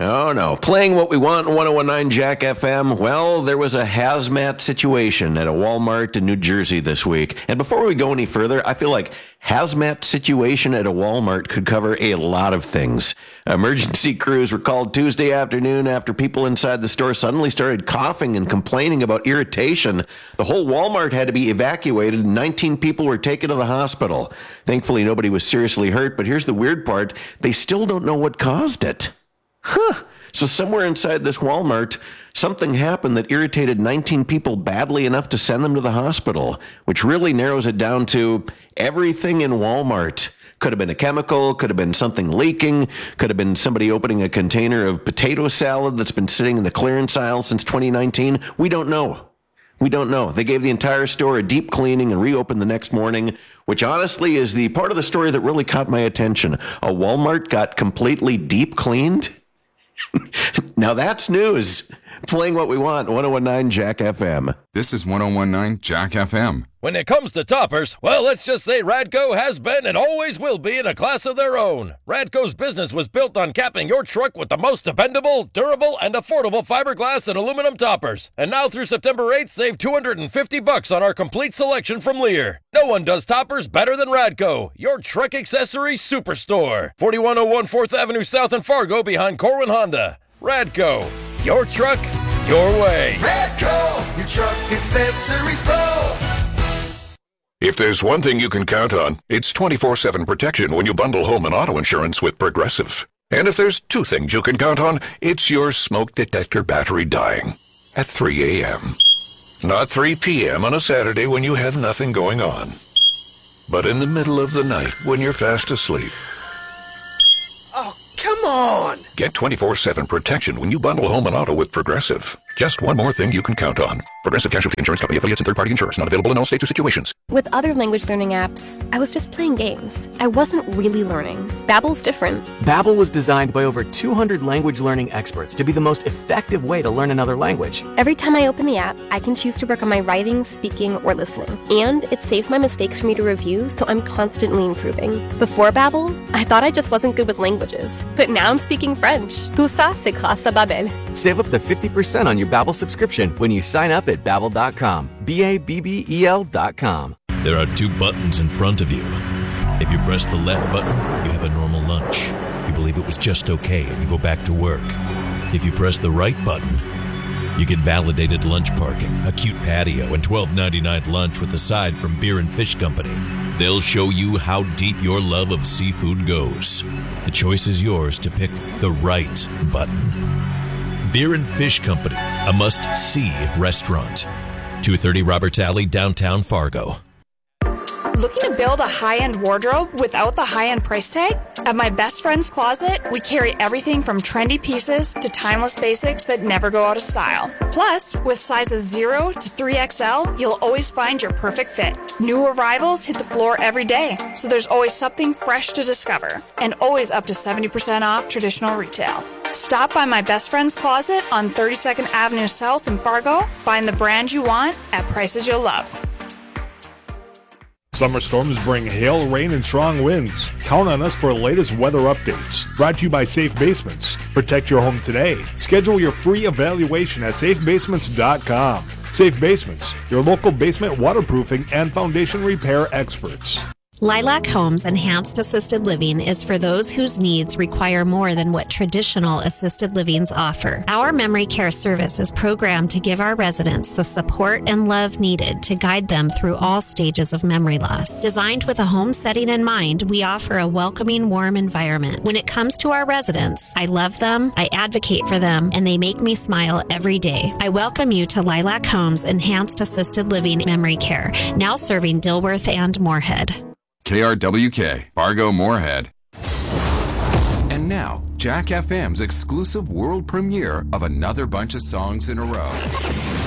Oh, no. Playing what we want in 1019 Jack FM. Well, there was a hazmat situation at a Walmart in New Jersey this week. And before we go any further, I feel like hazmat situation at a Walmart could cover a lot of things. Emergency crews were called Tuesday afternoon after people inside the store suddenly started coughing and complaining about irritation. The whole Walmart had to be evacuated and 19 people were taken to the hospital. Thankfully, nobody was seriously hurt, but here's the weird part. They still don't know what caused it. So somewhere inside this Walmart, something happened that irritated 19 people badly enough to send them to the hospital, which really narrows it down to everything in Walmart. Could have been a chemical, could have been something leaking, could have been somebody opening a container of potato salad that's been sitting in the clearance aisle since 2019. We don't know. We don't know. They gave the entire store a deep cleaning and reopened the next morning, which honestly is the part of the story that really caught my attention. A Walmart got completely deep cleaned? Now that's news. Playing what we want, 1019 Jack FM. This is 1019 Jack FM. When it comes to toppers, well, let's just say Radco has been and always will be in a class of their own. Radco's business was built on capping your truck with the most dependable, durable, and affordable fiberglass and aluminum toppers. And now through September 8th, save $250 on our complete selection from Lear. No one does toppers better than Radco, your truck accessory superstore. 4101 4th Avenue South in Fargo behind Corwin Honda. Radco, your truck, your way. Radco, your truck accessories pro. If there's one thing you can count on, it's 24/7 protection when you bundle home and auto insurance with Progressive. And if there's two things you can count on, it's your smoke detector battery dying at 3 a.m. Not 3 p.m. on a Saturday when you have nothing going on, but in the middle of the night when you're fast asleep. Oh, come on! Get 24/7 protection when you bundle home and auto with Progressive. Just one more thing you can count on. Progressive Casualty Insurance Company, affiliates, and third-party insurers. Not available in all states or situations. With other language learning apps, I was just playing games. I wasn't really learning. Babbel's different. Babbel was designed by over 200 language learning experts to be the most effective way to learn another language. Every time I open the app, I can choose to work on my writing, speaking, or listening. And it saves my mistakes for me to review, so I'm constantly improving. Before Babbel, I thought I just wasn't good with languages. But now I'm speaking French. Tout ça, c'est grâce à Babbel. Save up to 50% on your Babbel subscription when you sign up at Babbel.com. Babbel.com. There are two buttons in front of you. If you press the left button, you have a normal lunch. You believe it was just okay and you go back to work. If you press the right button, you get validated lunch parking, a cute patio, and $12.99 lunch with a side from Beer and Fish Company. They'll show you how deep your love of seafood goes. The choice is yours to pick the right button. Beer and Fish Company, a must-see restaurant. 230 Roberts Alley, downtown Fargo. Looking to build a high-end wardrobe without the high-end price tag? At my best friend's closet, we carry everything from trendy pieces to timeless basics that never go out of style. Plus, with sizes 0 to 3XL, you'll always find your perfect fit. New arrivals hit the floor every day, so there's always something fresh to discover, and always up to 70% off traditional retail. Stop by my best friend's closet on 32nd Avenue South in Fargo. Find the brand you want at prices you'll love. Summer storms bring hail, rain, and strong winds. Count on us for the latest weather updates. Brought to you by Safe Basements. Protect your home today. Schedule your free evaluation at safebasements.com. Safe Basements, your local basement waterproofing and foundation repair experts. Lilac Homes Enhanced Assisted Living is for those whose needs require more than what traditional assisted livings offer. Our memory care service is programmed to give our residents the support and love needed to guide them through all stages of memory loss. Designed with a home setting in mind, we offer a welcoming, warm environment. When it comes to our residents, I love them, I advocate for them, and they make me smile every day. I welcome you to Lilac Homes Enhanced Assisted Living Memory Care, now serving Dilworth and Moorhead. KRWK, Fargo Moorhead. And now, Jack FM's exclusive world premiere of Another Bunch of Songs in a Row.